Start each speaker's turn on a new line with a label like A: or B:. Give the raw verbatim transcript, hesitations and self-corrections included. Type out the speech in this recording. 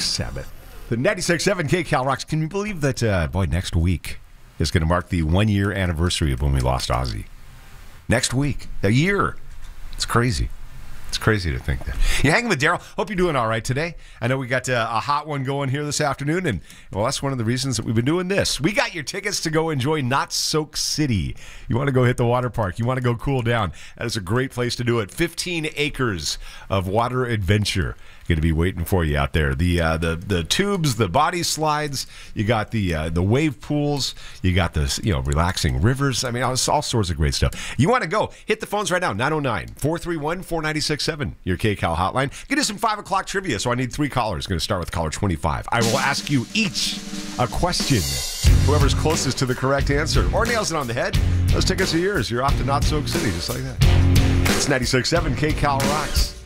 A: Sabbath. The ninety-six point seven K-Cal Rocks. Can you believe that, uh, boy, next week is going to mark the one-year anniversary of when we lost Ozzy? Next week. A year. It's crazy. It's crazy to think that. You're hanging with Daryl. Hope you're doing all right today. I know we got uh, a hot one going here this afternoon, and, well, that's one of the reasons that we've been doing this. We got your tickets to go enjoy Not Soak City. You want to go hit the water park. You want to go cool down. That is a great place to do it. fifteen acres of water adventure going to be waiting for you out there. The uh, the the tubes, the body slides. You got the uh, the wave pools. You got the you know relaxing rivers. I mean, all, all sorts of great stuff. You want to go? Hit the phones right now. nine oh nine, four three one, four nine six seven. Your K-Cal hotline. Get us some five o'clock trivia. So I need three callers. Going to start with caller twenty-five. I will ask you each a question. Whoever's closest to the correct answer or nails it on the head, those tickets are yours. You're off to Not Soak City, just like that. It's ninety-six point seven K-Cal Rocks.